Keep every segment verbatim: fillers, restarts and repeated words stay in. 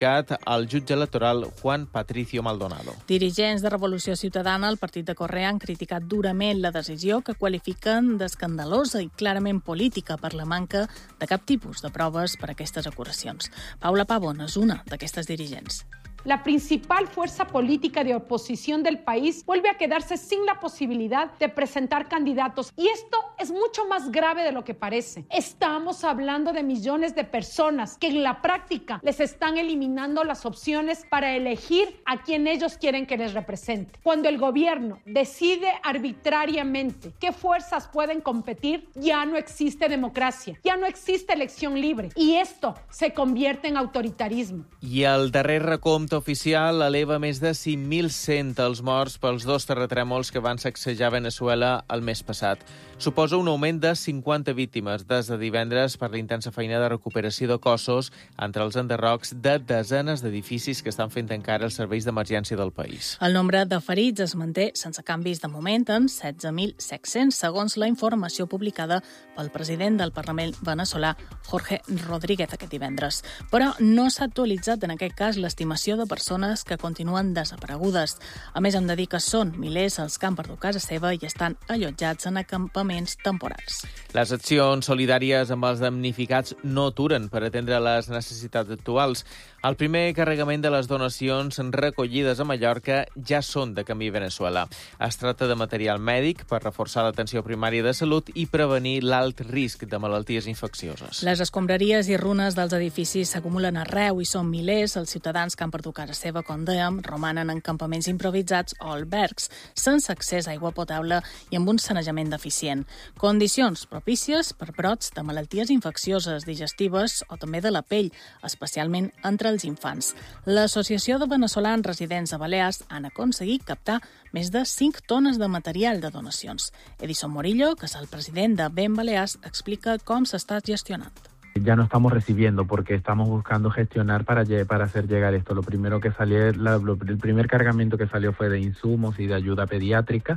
el jutge electoral Juan Patricio Maldonado. Dirigents de Revolució Ciutadana, el partit de Correa, han criticat durament la decisió que qualifiquen d'escandalosa i clarament política per la manca de cap tipus de proves per a aquestes acusacions. Paula Pavón és una d'aquestes dirigents. La principal fuerza política de oposición del país vuelve a quedarse sin la posibilidad de presentar candidatos. Y esto es mucho más grave de lo que parece. Estamos hablando de millones de personas que en la práctica les están eliminando las opciones para elegir a quien ellos quieren que les represente. Cuando el gobierno decide arbitrariamente qué fuerzas pueden competir, ya no existe democracia, ya no existe elección libre. Y esto se convierte en autoritarismo. I el darrer recompte oficial eleva més de cinc mil cent els morts pels dos terratrèmols que van sacsejar Veneçuela el mes passat. Suposa un augment de cinquanta víctimes des de divendres per la intensa feina de recuperació de cossos entre els enderrocs de desenes d'edificis que estan fent encara els serveis d'emergència del país. El nombre de ferits es manté sense canvis de moment en setze mil set-cents, segons la informació publicada pel president del Parlament veneçolà, Jorge Rodríguez, aquest divendres. Però no s'ha actualitzat en aquest cas l'estimació de persones que continuen desaparegudes. A més, hem de dir que són milers els que han perdut casa seva i estan allotjats en acampaments temporals. Les accions solidàries amb els damnificats no aturen per atendre les necessitats actuals. El primer carregament de les donacions recollides a Mallorca ja són de camí a Veneçuela. Es tracta de material mèdic per reforçar l'atenció primària de salut i prevenir l'alt risc de malalties infeccioses. Les escombraries i runes dels edificis s'acumulen arreu i són milers els ciutadans que han perdut casa seva, com dèiem, romanen en campaments improvisats o albergs, sense accés a aigua potable i amb un sanejament deficient. Condicions propícies per brots de malalties infeccioses, digestives o també de la pell, especialment entre els infants. L'Associació de Veneçolans Residents a Balears han aconseguit captar més de cinc tones de material de donacions. Edison Morillo, que és el president de Ben Balears, explica com s'està gestionant. Ya no estamos recibiendo porque estamos buscando gestionar para, para hacer llegar esto. Lo primero que salió, la, lo, el primer cargamento que salió fue de insumos y de ayuda pediátrica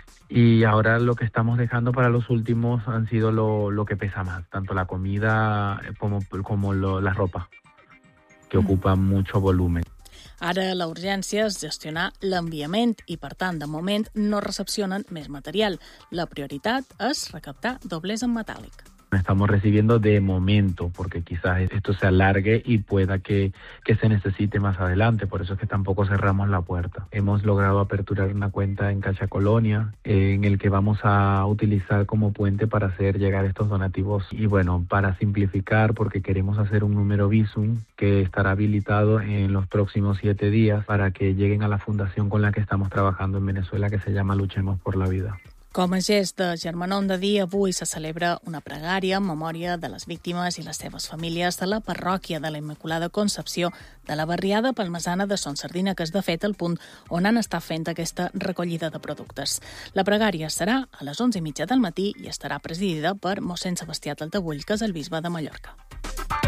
y ahora lo que estamos dejando para los últimos han sido lo, lo que pesa más, tanto la comida como, como lo, la ropa, que ocupa mucho volumen. Ara la urgència és gestionar l'enviament i, per tant, de moment no recepcionen més material. La prioritat és recaptar doblers en metàl·lic. Estamos recibiendo de momento, porque quizás esto se alargue y pueda que, que se necesite más adelante. Por eso es que tampoco cerramos la puerta. Hemos logrado aperturar una cuenta en Caixa Colonia, eh, en el que vamos a utilizar como puente para hacer llegar estos donativos. Y bueno, para simplificar, porque queremos hacer un número Bizum que estará habilitado en los próximos siete días para que lleguen a la fundación con la que estamos trabajando en Venezuela, que se llama Luchemos por la Vida. Com a gest de germanor de dia, avui se celebra una pregària en memòria de les víctimes i les seves famílies de la parròquia de la Immaculada Concepció de la barriada palmesana de Son Sardina, que és de fet el punt on han estat fent aquesta recollida de productes. La pregària serà a les onze i mitja del matí i estarà presidida per mossèn Sebastià Taltabull, que és el bisbe de Mallorca.